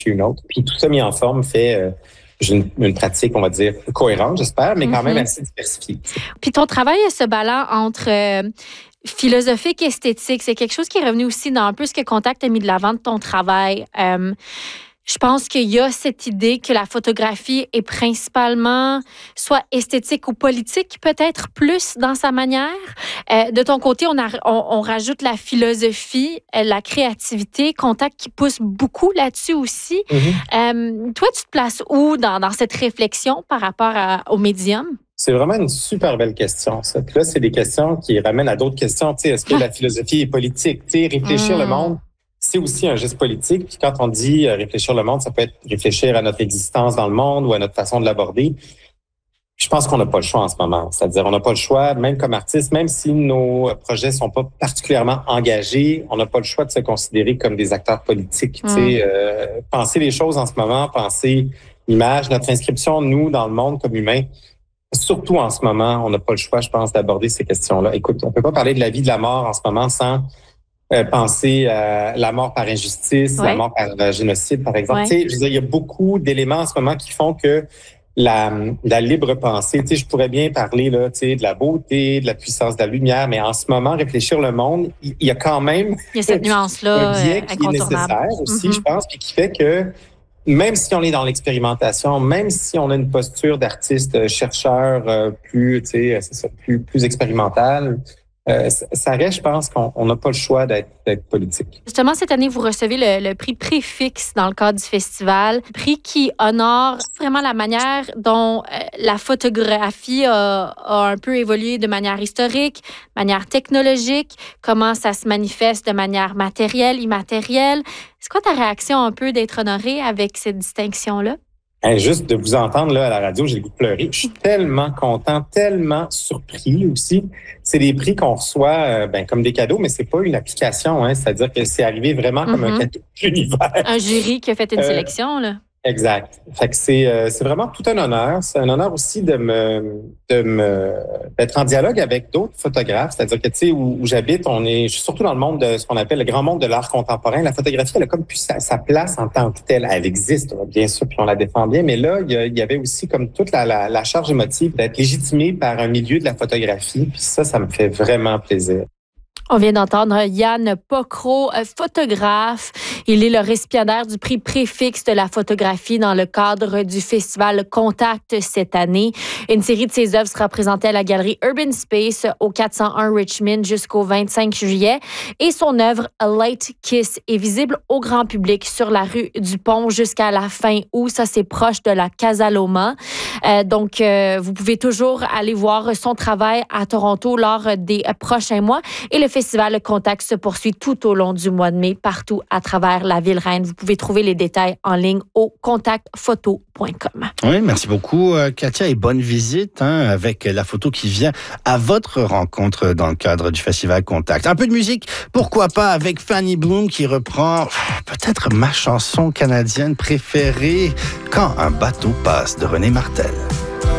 une autre. Puis tout ça mis en forme fait une pratique, on va dire, cohérente, j'espère, mais quand même assez diversifiée. Puis ton travail se balance entre philosophique et esthétique. C'est quelque chose qui est revenu aussi dans un peu ce que Contact a mis de l'avant de ton travail. Je pense qu'il y a cette idée que la photographie est principalement soit esthétique ou politique, peut-être plus dans sa manière. De ton côté, on rajoute la philosophie, la créativité, Contact qui pousse beaucoup là-dessus aussi. Toi, tu te places où dans cette réflexion par rapport au médium? C'est vraiment une super belle question, ça. Puis là, c'est des questions qui ramènent à d'autres questions. Tu sais, est-ce que la philosophie est politique? Tu sais, réfléchir le monde, c'est aussi un geste politique. Puis quand on dit réfléchir le monde, ça peut être réfléchir à notre existence dans le monde ou à notre façon de l'aborder. Je pense qu'on n'a pas le choix en ce moment. C'est-à-dire, on n'a pas le choix, même comme artiste, même si nos projets sont pas particulièrement engagés, on n'a pas le choix de se considérer comme des acteurs politiques. Tu sais, penser les choses en ce moment, penser l'image, notre inscription, nous, dans le monde comme humains. Surtout en ce moment, on n'a pas le choix, je pense, d'aborder ces questions-là. Écoute, on peut pas parler de la vie, de la mort en ce moment sans penser à la mort par injustice, la mort par génocide, par exemple. Tu sais, je veux dire, il y a beaucoup d'éléments en ce moment qui font que la libre pensée, tu sais, je pourrais bien parler là, tu sais, de la beauté, de la puissance de la lumière, mais en ce moment, réfléchir le monde, il y a quand même cette nuance-là un biais qui est nécessaire aussi, je pense, puis qui fait que même si on est dans l'expérimentation, même si on a une posture d'artiste chercheur plus, tu sais, c'est ça, plus expérimental, ça reste, je pense qu'on n'a pas le choix d'être politique. Justement, cette année, vous recevez le prix Préfixe dans le cadre du festival, prix qui honore vraiment la manière dont la photographie a un peu évolué de manière historique, manière technologique, comment ça se manifeste de manière matérielle, immatérielle. C'est quoi ta réaction un peu d'être honoré avec cette distinction-là? Juste de vous entendre là à la radio, j'ai le goût de pleurer. Je suis tellement content, tellement surpris aussi. C'est des prix qu'on reçoit comme des cadeaux, mais c'est pas une application. C'est-à-dire que c'est arrivé vraiment comme un cadeau de l'univers. Un jury qui a fait une sélection, là. Exact. Fait que c'est vraiment tout un honneur. C'est un honneur aussi d'être en dialogue avec d'autres photographes. C'est-à-dire que, tu sais, où j'habite, je suis surtout dans le monde de ce qu'on appelle le grand monde de l'art contemporain. La photographie, elle a comme plus sa place en tant que telle. Elle existe, bien sûr, puis on la défend bien. Mais là, il y avait aussi comme toute la charge émotive d'être légitimée par un milieu de la photographie. Puis ça me fait vraiment plaisir. On vient d'entendre Yann Pocro, photographe. Il est le récipiendaire du prix Préfixe de la photographie dans le cadre du festival Contact cette année. Une série de ses œuvres sera présentée à la galerie Urban Space au 401 Richmond jusqu'au 25 juillet. Et son œuvre A Light Kiss est visible au grand public sur la rue du Pont jusqu'à la fin août. Ça, c'est proche de la Casa Loma. Donc, vous pouvez toujours aller voir son travail à Toronto lors des prochains mois. Et le festival Contact se poursuit tout au long du mois de mai, partout à travers la ville reine. Vous pouvez trouver les détails en ligne au contactphoto.com. Oui, merci beaucoup, Katia, et bonne visite avec la photo qui vient à votre rencontre dans le cadre du festival Contact. Un peu de musique, pourquoi pas, avec Fanny Bloom qui reprend peut-être ma chanson canadienne préférée, Quand un bateau passe, de René Martel.